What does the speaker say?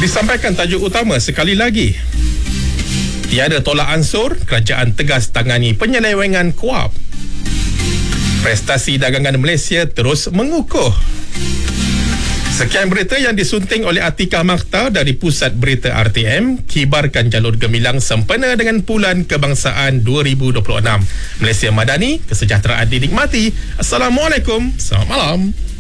Disampaikan tajuk utama sekali lagi. Tiada tolak ansur, kerajaan tegas tangani penyelewengan KUAP. Prestasi dagangan Malaysia terus mengukuh. Sekian berita yang disunting oleh Atikah Makhtar dari Pusat Berita RTM. Kibarkan jalur gemilang sempena dengan Bulan Kebangsaan 2026. Malaysia Madani, kesejahteraan dinikmati. Assalamualaikum, selamat malam.